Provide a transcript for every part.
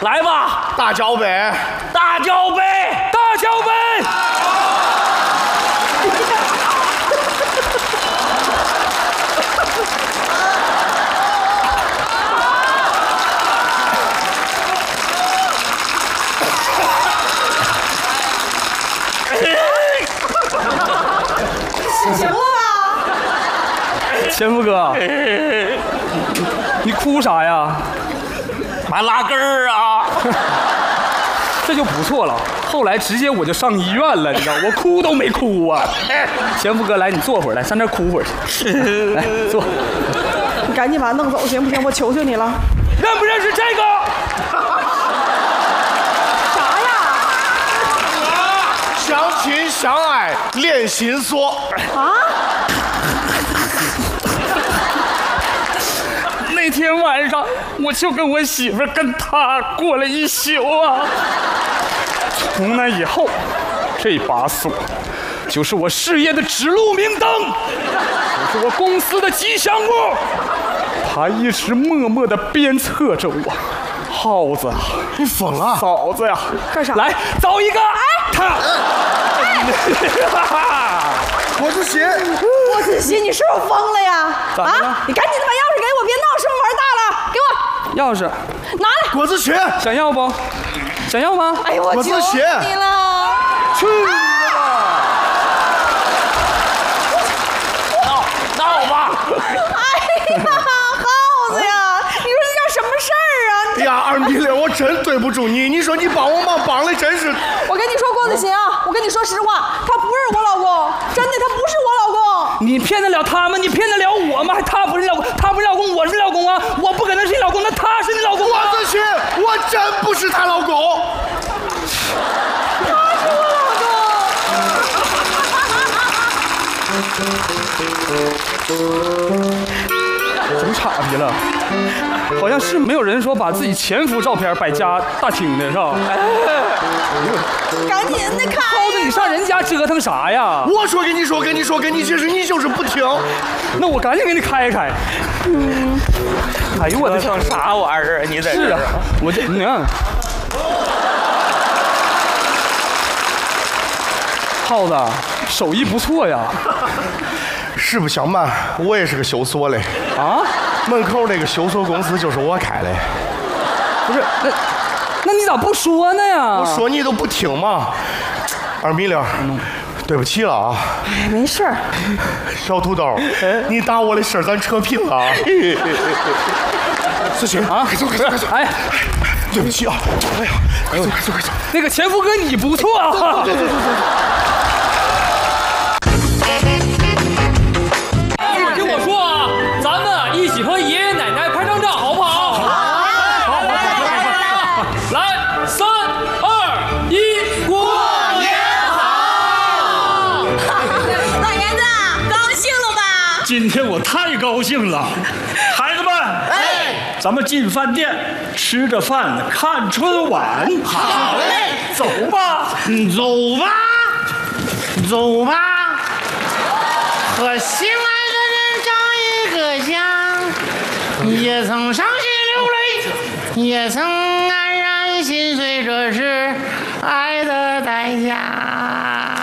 来吧， 大脚杯， 大脚杯，大脚杯。 是什么吧？ 前夫哥，你哭啥呀？ 还拉根儿啊！ 这就不错了。后来直接我就上医院了，你知道，我哭都没哭啊。前夫哥，来，你坐会儿，来，上这儿哭会儿去。来，坐。 你赶紧把他弄走行不行？我求求你了。 认不认识这个？ 啥呀？ 相亲相爱练心锁啊？ 那天晚上，我就跟我媳妇儿跟他过了一宿啊。从那以后，这把锁就是我事业的指路明灯，就是我公司的吉祥物。他一直默默地鞭策着我。耗子， 你疯了？ 嫂子呀， 干啥？ 来找一个，他。 果子鞋， 郭子熙，你是不是疯了呀？ 怎么了啊！你赶紧的把钥匙给我，别闹，是不是玩大了？给我钥匙拿来！ 果子鞋， 想要不？想要吗？ 哎呦，我求果子鞋你了！ 去你的吧！ 闹吧！ 哎呀，耗子呀，你说这叫什么事儿啊？ 哎呀，二米六，我真对不住你。你说你帮我忙帮的真是。 我跟你说，郭子欣啊，我跟你说实话，他不是我老公，真的，他不是我老公。 你骗得了他吗？你骗得了我吗？还他不是老公，他不是老公，我是老公啊！我不可能是你老公，那他是你老公果啊！ 子鞋，我真不是她老公。 他是我老怎么岔劈了？好像是没有人说把自己前夫照片摆家大厅的是吧？ 公，赶紧的开！ 耗子，你上人家折腾啥呀？ 我说跟你说，跟你说，跟你解释，你就是不听。 那我赶紧给你开开。哎呦我的天！ 成啥玩意儿啊？你在这是啊，我这你看，耗子手艺不错呀。 实不相瞒，我也是个修锁嘞。 啊？ 门口那个修锁公司就是我开的。 不是，那你咋不说呢呀？ 我说你都不听嘛。二米六，对不起了啊。 哎，没事儿。 小土豆，你打我的事儿咱扯平了啊。子欣啊， 快走快走快走！ 哎， 对不起啊。哎呀，快走快走快走！ 那个前夫哥你不错啊。 听我说啊，咱们啊一起和爷爷奶奶拍张照，好不好？好，来，3、2、1，过年好！ 老爷子，高兴了吧？ 今天我太高兴了，孩子们，哎，咱们进饭店吃着饭看春晚。 好嘞， 走吧， 走吧，走吧，和心爱的人长一个家，也曾伤心流泪，也曾黯然心碎，这是爱的代价。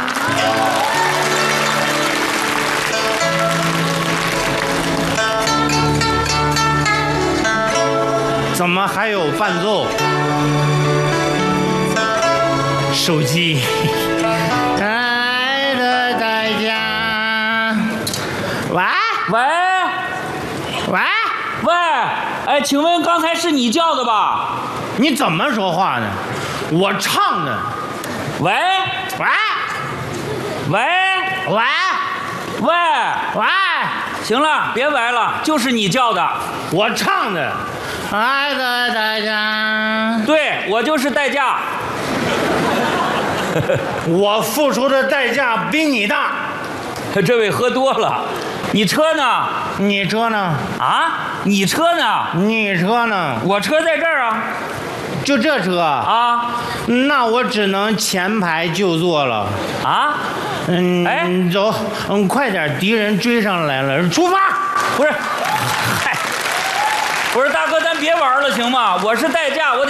怎么还有伴奏？手机。爱的代价。喂喂喂， 喂，哎，请问刚才是你叫的吧？ 你怎么说话呢？我唱的。 喂喂喂喂喂， 喂， 行了，别喂了，就是你叫的。 我唱的。爱的代价。 对，我就是代驾。 我付出的代价比你大。 这位喝多了，你车呢？ 你车呢？ 啊，你车呢？ 你车呢？ 我车在这儿啊。 就这车啊？ 那我只能前排就坐了。 啊？哎， 走，快点，敌人追上来了，出发！ 不是，嗨，不是大哥，咱别玩了行吗？我是代驾，我得。